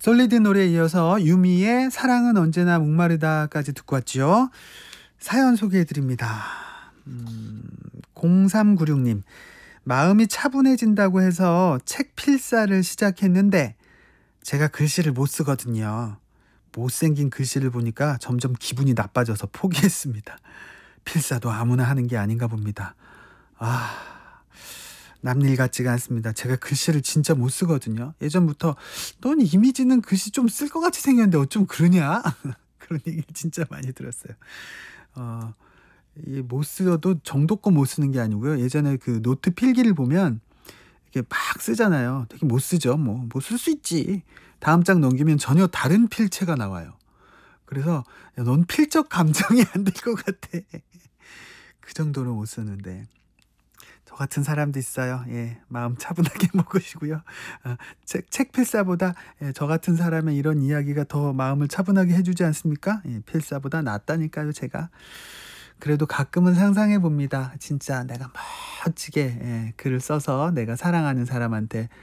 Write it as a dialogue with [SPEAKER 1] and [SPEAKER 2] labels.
[SPEAKER 1] 솔리드 노래에 이어서 유미의 사랑은 언제나 목마르다까지 듣고 왔죠. 사연 소개해 드립니다. 0396님. 마음이 차분해진다고 해서 책 필사를 시작했는데 제가 글씨를 못 쓰거든요. 못생긴 글씨를 보니까 점점 기분이 나빠져서 포기했습니다. 필사도 아무나 하는 게 아닌가 봅니다. 남일 같지가 않습니다. 제가 글씨를 진짜 못 쓰거든요. 예전부터 넌 이미지는 글씨 좀 쓸 것 같이 생겼는데 어쩜 그러냐? 그런 얘기 진짜 많이 들었어요. 이 못 써도 정도껏 못 쓰는 게 아니고요. 예전에 그 노트 필기를 보면 이렇게 막 쓰잖아요. 되게 못 쓰죠. 뭐 쓸 수 있지. 다음 장 넘기면 전혀 다른 필체가 나와요. 그래서 야, 넌 필적 감정이 안 될 것 같아. 그 정도로 못 쓰는데 저 같은 사람도 있어요. 예, 마음 차분하게 먹으시고요. 책 필사보다 저 같은 사람의 이런 이야기가 더 마음을 차분하게 해주지 않습니까? 예, 필사보다 낫다니까요, 제가. 그래도 가끔은 상상해 봅니다. 진짜 내가 멋지게 글을 써서 내가 사랑하는 사람한테